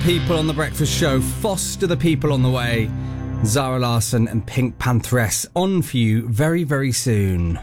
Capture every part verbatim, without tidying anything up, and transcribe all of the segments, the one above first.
People on the Breakfast Show, foster the people on the way. Zara Larsson and Pink Pantheress on for you very, very soon.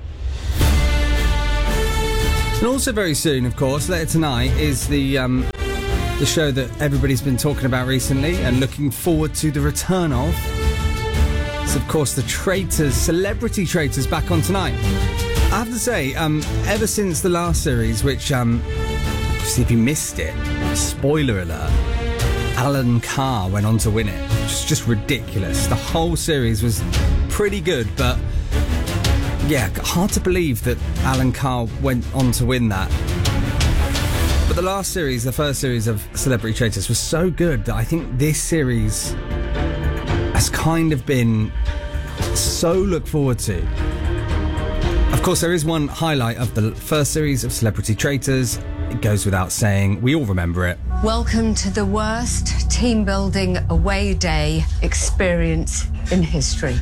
And also very soon, of course, later tonight is the um, the show that everybody's been talking about recently and looking forward to the return of. It's, of course, the Traitors, Celebrity Traitors, back on tonight. I have to say, um, ever since the last series, which, um, see if you missed it, spoiler alert, Alan Carr went on to win it. It's just ridiculous. The whole series was pretty good, but yeah, hard to believe that Alan Carr went on to win that. But the last series, the first series of Celebrity Traitors, was so good that I think this series has kind of been so look forward to. Of course, there is one highlight of the first series of Celebrity Traitors. It goes without saying, we all remember it. Welcome to the worst team building away day experience in history.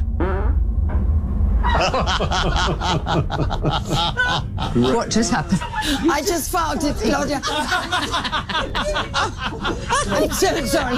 What just happened? I just farted, Claudia. I'm so sorry.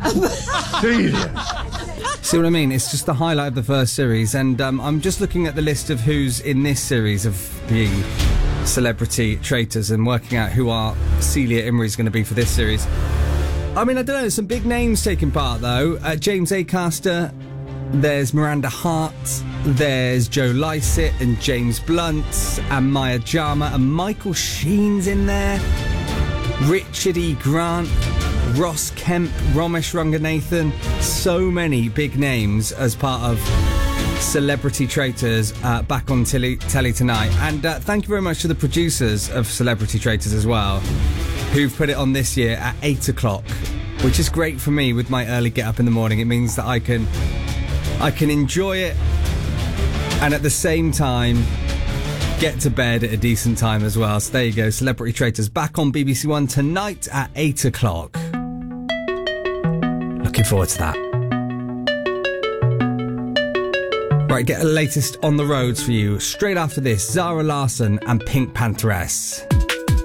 See what I mean? It's just the highlight of the first series, and um, I'm just looking at the list of who's in this series of the Celebrity Traitors and working out who our Celia Imrie is going to be for this series. I mean, I don't know, some big names taking part, though. Uh, James Acaster, there's Miranda Hart, there's Joe Lycett and James Blunt and Maya Jama, and Michael Sheen's in there, Richard E. Grant, Ross Kemp, Ramesh Ranganathan. So many big names as part of Celebrity Traitors uh, back on telly, telly tonight. And uh, thank you very much to the producers of Celebrity Traitors as well, who've put it on this year at eight o'clock, which is great for me with my early get up in the morning. It means that I can I can enjoy it and at the same time get to bed at a decent time as well. So there you go, Celebrity Traitors back on B B C One tonight at eight o'clock. Looking forward to that. Right, get the latest on the roads for you straight after this. Zara Larsson and Pink Pantheress.